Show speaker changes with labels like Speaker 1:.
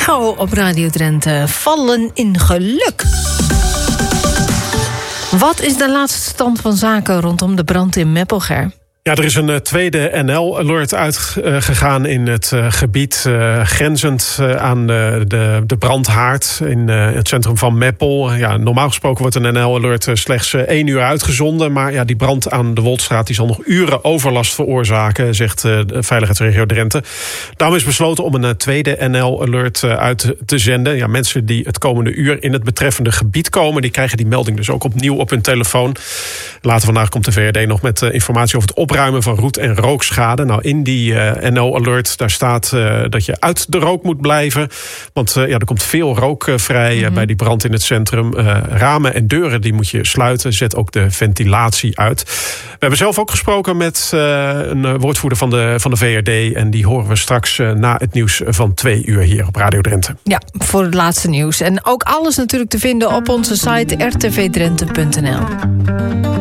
Speaker 1: Trouw op Radio Drenthe. Vallen in geluk. Wat is de laatste stand van zaken rondom de brand in Meppelger?
Speaker 2: Ja, er is een tweede NL-alert uitgegaan in het gebied grenzend aan de brandhaard in het centrum van Meppel. Ja, normaal gesproken wordt een NL-alert slechts 1 uur uitgezonden. Maar ja, die brand aan de Woldstraat die zal nog uren overlast veroorzaken, zegt de veiligheidsregio Drenthe. Daarom is besloten om een tweede NL-alert uit te zenden. Ja, mensen die het komende uur in het betreffende gebied komen, die krijgen die melding dus ook opnieuw op hun telefoon. Later vandaag komt de VRD nog met informatie over het opruimen van roet- en rookschade. Nou, in die NO-alert, daar staat dat je uit de rook moet blijven. Want er komt veel rook vrij bij die brand in het centrum. Ramen en deuren die moet je sluiten. Zet ook de ventilatie uit. We hebben zelf ook gesproken met een woordvoerder van de VRD. En die horen we straks na het nieuws van 2 uur hier op Radio Drenthe.
Speaker 1: Ja, voor het laatste nieuws. En ook alles natuurlijk te vinden op onze site rtvdrenthe.nl.